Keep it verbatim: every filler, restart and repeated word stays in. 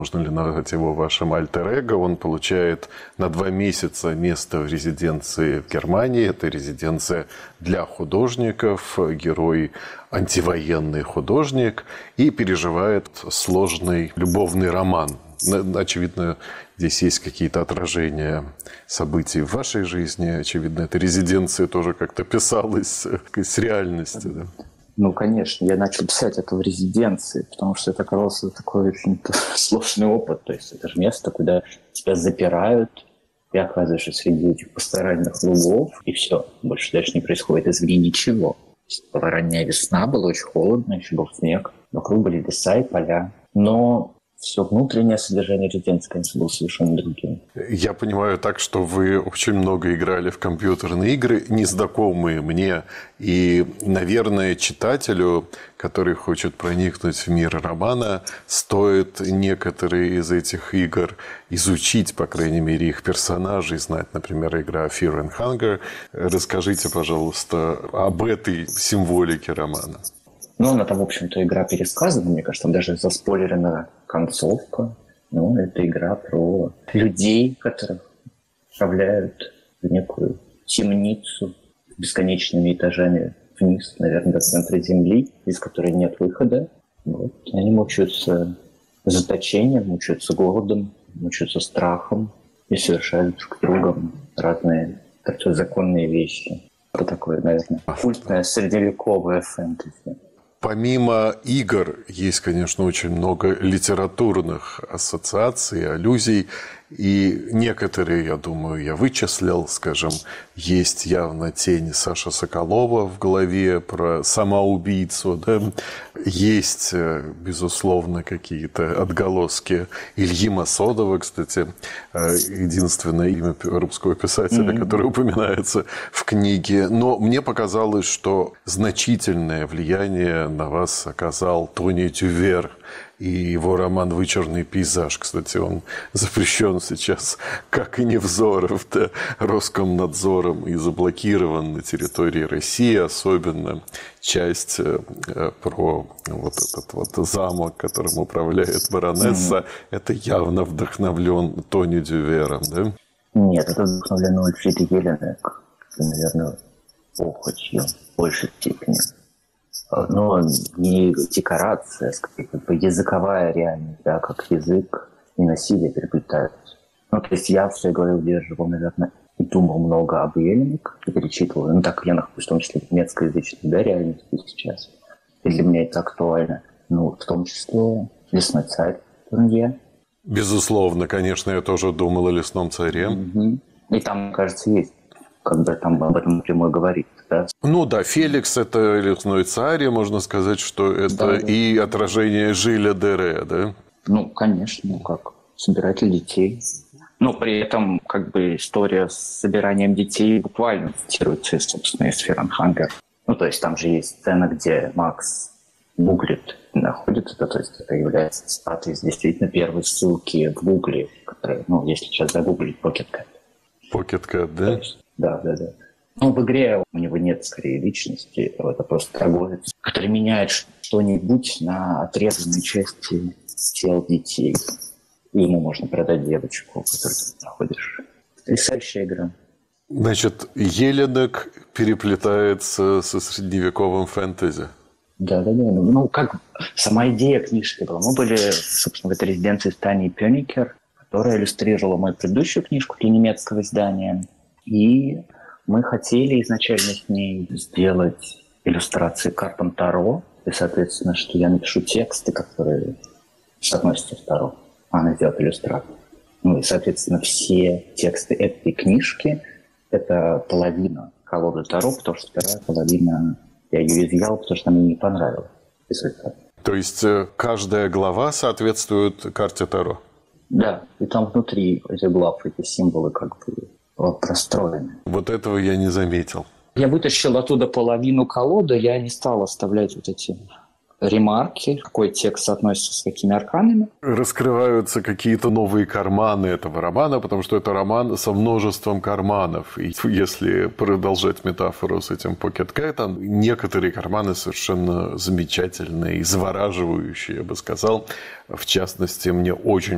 Можно ли назвать его вашим альтер-эго? Он получает на два месяца место в резиденции в Германии. Это резиденция для художников, герой антивоенный художник и переживает сложный любовный роман. Очевидно, здесь есть какие-то отражения событий в вашей жизни. Очевидно, эта резиденция тоже как-то писалась с реальности. Да? Ну, конечно, я начал писать это в резиденции, потому что это оказался такой очень сложный опыт. То есть это же место, куда тебя запирают, ты оказываешься среди этих пасторальных лугов, и все, больше дальше не происходит извне ничего. Была ранняя весна, было очень холодно, еще был снег, вокруг были леса и поля. Но все внутреннее содержание резиденции, конечно, было совершенно другим. Я понимаю так, что вы очень много играли в компьютерные игры, незнакомые мне. И, наверное, читателю, который хочет проникнуть в мир романа, стоит некоторые из этих игр изучить, по крайней мере, их персонажей, знать, например, игра Fear and Hunger. Расскажите, пожалуйста, об этой символике романа. Ну, она там, в общем-то, игра пересказана, мне кажется, там даже заспойлерена концовка. Ну, это игра про людей, которых отправляют в некую темницу с бесконечными этажами вниз, наверное, до центра Земли, из которой нет выхода. Вот. Они мучаются заточением, мучаются голодом, мучаются страхом и совершают друг с другом разные законные вещи. Это такое, наверное, культное средневековое фэнтези. Помимо игр, есть, конечно, очень много литературных ассоциаций, аллюзий. И некоторые, я думаю, я вычислил, скажем, есть явно тень Саши Соколова в голове про самоубийцу. Да? Есть, безусловно, какие-то отголоски Ильи Масодова, кстати, единственное имя русского писателя, mm-hmm. которое упоминается в книге. Но мне показалось, что значительное влияние на вас оказал Тони Дювер и его роман «Вычурный пейзаж». Кстати, он запрещен сейчас, как и Невзоров, да, Роскомнадзором и заблокирован на территории России, особенно часть про вот этот вот замок, которым управляет баронесса. Mm-hmm. Это явно вдохновлен Тони Дювером, да? Нет, это вдохновлен Ульфридой Елленек, наверное, похотью в большей степени. Но не декорация, скорее, как бы языковая реальность, да, как язык и насилие переплетаются. Ну, то есть я в своей голове удерживал, наверное, и думал много об Елленек, и перечитывал. Ну, так я нахожусь, в том числе, в немецкоязычной, да, реальности сейчас. И для меня это актуально. Ну, в том числе «Лесной царь» Турнье. Безусловно, конечно, я тоже думал о «Лесном царе». Угу. И там, кажется, есть, как бы там об этом напрямую говорит. Да? Ну да, Феликс – это «Лесной царь», можно сказать, что это да, и да. отражение Жиля Дере, да? Ну, конечно, ну как, собиратель детей. Но при этом, как бы, история с собиранием детей буквально цитируется, собственно, из Fear and Hunger. Ну, то есть там же есть сцена, где Макс гуглит и находит это, то есть это является цитатой из действительно первой ссылки в Гугле, которая, ну, если сейчас загуглить, Pocket Cat. Pocket Cat, да? Есть, да, да, да. Ну, в игре у него нет, скорее, личности. Это просто торговец, который меняет что-нибудь на отрезанные части тел детей. И ему можно продать девочку, которую ты находишь. Потрясающая игра. Значит, Елленек переплетается со средневековым фэнтези. Да, да, да. Ну, как сама идея книжки была. Мы были, собственно, в этой резиденции с Таней Пёникер, которая иллюстрировала мою предыдущую книжку для немецкого издания. И мы хотели изначально с ней сделать иллюстрации картам Таро. И, соответственно, что я напишу тексты, которые соотносятся с Таро. А она сделает иллюстрацию. Ну и, соответственно, все тексты этой книжки – это половина колоды Таро, потому что вторая половина я ее изъял, потому что она мне не понравилась. То есть каждая глава соответствует карте Таро? Да, и там внутри этих глав эти символы как бы простроены. Вот этого я не заметил. Я вытащил оттуда половину колоды, я не стал оставлять вот эти ремарки, какой текст относится с какими арканами. Раскрываются какие-то новые карманы этого романа, потому что это роман со множеством карманов. И если продолжать метафору с этим Pocket Cat, некоторые карманы совершенно замечательные и завораживающие, я бы сказал. В частности, мне очень